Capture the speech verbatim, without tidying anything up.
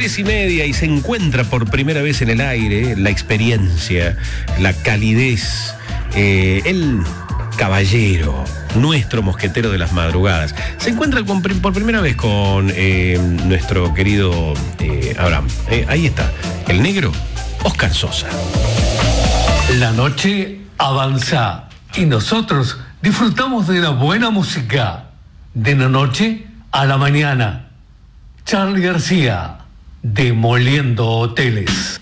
tres y media y se encuentra por primera vez en el aire la experiencia, la calidez, eh, el caballero, nuestro mosquetero de las madrugadas. Se encuentra con, por primera vez con eh, nuestro querido eh, Abraham. Eh, ahí está, el negro Oscar Sosa. La noche avanza y nosotros disfrutamos de la buena música. De la noche a la mañana. Charly García, Demoliendo Hoteles.